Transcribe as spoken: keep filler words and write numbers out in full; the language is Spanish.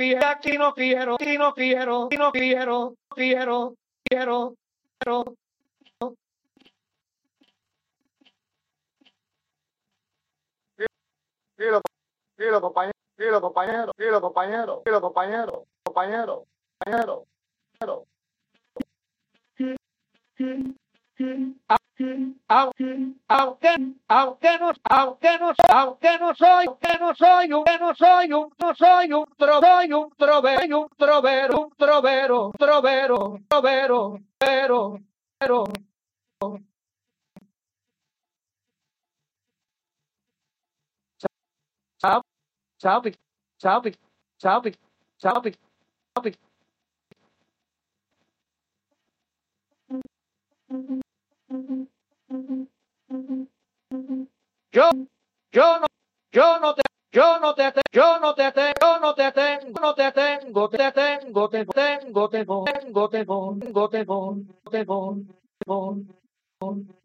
aquí no quiero, aquí no quiero, aquí no quiero, quiero, quiero, quiero. Dilo, dilo, compañero, dilo, compañero, dilo, compañero, dilo, compañero, compañero, compañero, compañero. Aunque, aunque, aunque no, aunque no, aunque no soy, que no soy un, que no soy un, no soy un tro, soy un trovero, un trovero, un trovero, trovero, trovero, pero, pero, sabe, sabe, sabe, sabe, sabe, sabe. Yo, yo no, yo no te, yo no te, yo no te, yo no te tengo, no te tengo, te tengo, te tengo, tengo, tengo, tengo, tengo, tengo, tengo, tengo, tengo.